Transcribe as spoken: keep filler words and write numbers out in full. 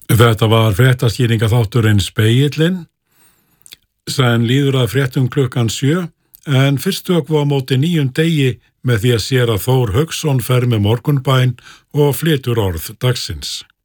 Þetta var fréttaskýringaþátturinn Spegillinn sem líður að fréttum klukkan sjö en fyrst tökum við á móti nýjum degi með því að séra Þór Hauksson fer með morgunbæn og flytur orð dagsins.